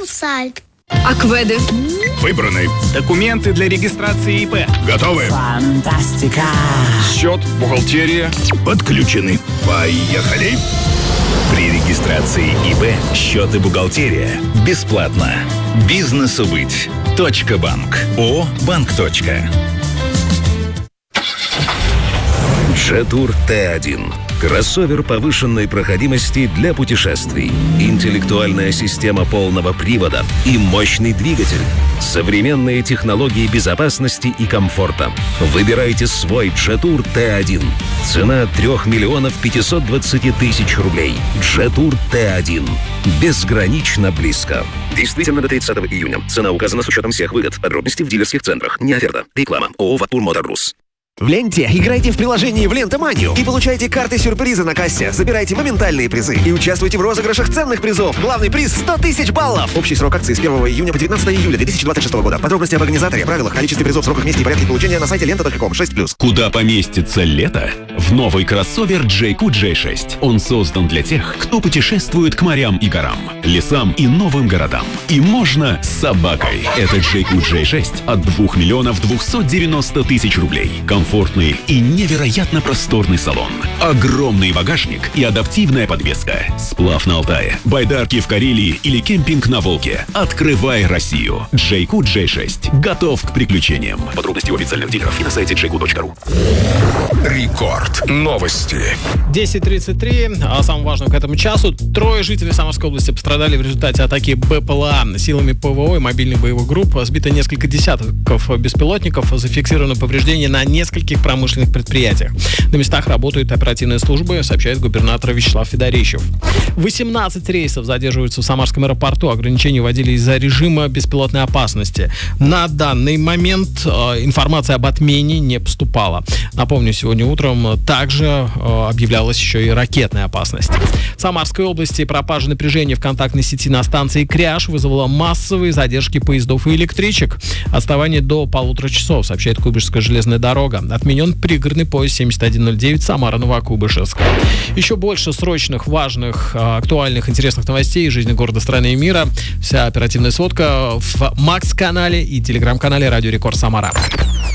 Русаль. Акведы. Выбраны. Документы для регистрации ИП. Готовы? Фантастика! Счет, бухгалтерия. Подключены. Поехали! При регистрации ИП счет и бухгалтерия бесплатно. Бизнесу быть. .банк. ООО «Банк. Jetour T1. Кроссовер повышенной проходимости для путешествий. Интеллектуальная система полного привода и мощный двигатель. Современные технологии безопасности и комфорта. Выбирайте свой Jetour T1. Цена 3 миллионов 520 тысяч рублей. Jetour T1. Безгранично близко. Действительно до 30 июня. Цена указана с учетом всех выгод. Подробности в дилерских центрах. Не оферта. Реклама. ООО «Ватур Моторрус». В ленте играйте в приложении в Лента-манию и получайте карты-сюрпризы на кассе. Забирайте моментальные призы и участвуйте в розыгрышах ценных призов. Главный приз – 100 тысяч баллов. Общий срок акции с 1 июня по 19 июля 2026 года. Подробности об организаторе, правилах, количестве призов, сроках, месте и порядке получения на сайте lenta.com. 6+. Куда поместится лето? В новый кроссовер Jayco J6. Он создан для тех, кто путешествует к морям и горам, лесам и новым городам. И можно с собакой. Это Jayco J6 от 2 миллионов 290 тысяч рублей. Комфортный и невероятно просторный салон. Огромный багажник и адаптивная подвеска. Сплав на Алтае, байдарки в Карелии или кемпинг на Волге. Открывай Россию. Jayco J6. Готов к приключениям. Подробности у официальных дилеров и на сайте jayco.ru. Рекорд. Новости. 10:33. А самым важным к этому часу. 3 жителей Самарской области пострадали в результате атаки БПЛА силами ПВО и мобильных боевых групп. Сбито несколько десятков беспилотников. Зафиксировано повреждения на нескольких промышленных предприятиях. На местах работают оперативные службы, сообщает губернатор Вячеслав Федорищев. 18 рейсов задерживаются в Самарском аэропорту. Ограничения вводили из-за режима беспилотной опасности. На данный момент информация об отмене не поступала. Напомню, сегодня утром также объявлялась еще и ракетная опасность. В Самарской области пропажа напряжения в контактной сети на станции Кряж вызвала массовые задержки поездов и электричек. Отставание до 1,5 часов, сообщает Куйбышевская железная дорога. Отменен пригородный поезд 7109 Самара-Новокуйбышевск. Еще больше срочных, важных, актуальных, интересных новостей из жизни города, страны и мира. Вся оперативная сводка в Макс-канале и телеграм-канале Радио Рекорд Самара.